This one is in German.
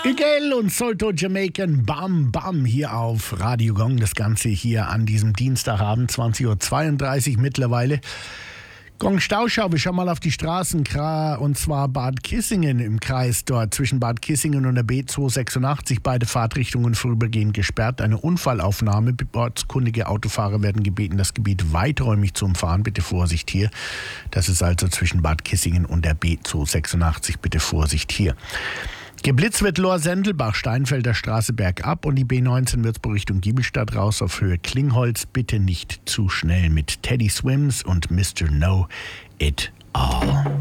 Igel und Solto Jamaican Bam Bam hier auf Radio Gong. Das Ganze hier an diesem Dienstagabend, 20.32 Uhr mittlerweile. Gong Stauschau, wir schauen mal auf die Straßen, und zwar Bad Kissingen im Kreis dort zwischen Bad Kissingen und der B286. Beide Fahrtrichtungen vorübergehend gesperrt. Eine Unfallaufnahme. Ortskundige Autofahrer werden gebeten, das Gebiet weiträumig zu umfahren. Bitte Vorsicht hier. Das ist also zwischen Bad Kissingen und der B286. Bitte Vorsicht hier. Geblitzt wird Lohr-Sendelbach, Steinfelder Straße bergab und die B19 Würzburg Richtung Giebelstadt raus auf Höhe Klingholz. Bitte nicht zu schnell mit Teddy Swims und Mr. Know It All.